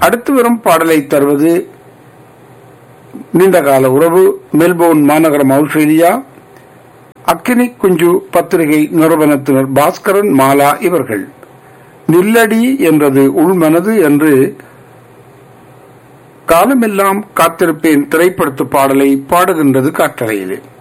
அடுத்து வரும் பாடலை தருவது நீண்டகால உறவு மெல்போர்ன் மாநகரம் ஆஸ்திரேலியா அக்கினி குஞ்சு பத்திரிகை நிறுவனத்தினர் பாஸ்கரன் மாலா இவர்கள். நில்லடி என்றது உள்மனது என்று காலமெல்லாம் காத்திருப்பேன் திரைப்படத்து பாடலை பாடுகின்றது காற்றலையிலே.